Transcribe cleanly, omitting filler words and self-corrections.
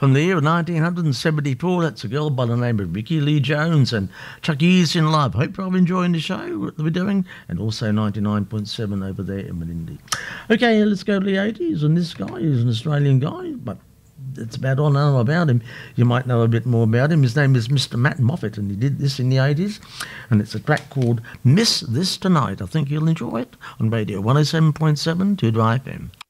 from the year of 1974. That's a girl by the name of Ricky Lee Jones and Chuck E's in Love. Hope you're enjoying the show, what we're doing, and also 99.7 over there in Malindi. Okay, let's go to the 80s, and this guy is an Australian guy, but that's about all I know about him. You might know a bit more about him. His name is Mr. Matt Moffat, and he did this in the 80s, and it's a track called Miss This Tonight. I think you'll enjoy it on Radio 107.7 2 FM.